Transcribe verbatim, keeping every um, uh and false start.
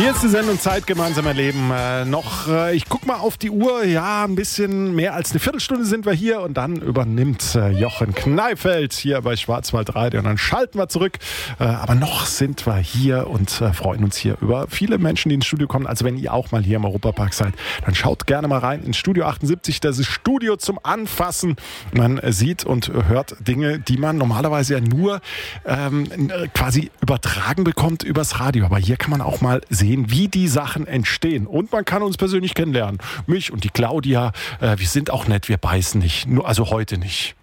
Hier ist die Sendung Zeit gemeinsam erleben. Äh, noch, äh, ich guck mal auf die Uhr. Ja, ein bisschen mehr als eine Viertelstunde sind wir hier und dann übernimmt äh, Jochen Kneifeld hier bei Schwarzwaldradio und dann schalten wir zurück. Äh, aber noch sind wir hier und äh, freuen uns hier über viele Menschen, die ins Studio kommen. Also wenn ihr auch mal hier im Europapark seid, dann schaut gerne mal rein ins Studio achtundsiebzig. Das ist Studio zum Anfassen. Man sieht und hört Dinge, die man normalerweise ja nur ähm, quasi übertragen bekommt übers Radio. Aber hier kann man auch mal sehen, wie die Sachen entstehen. Und man kann uns persönlich kennenlernen. Mich und die Claudia, äh, wir sind auch nett, wir beißen nicht. Nur, also heute nicht.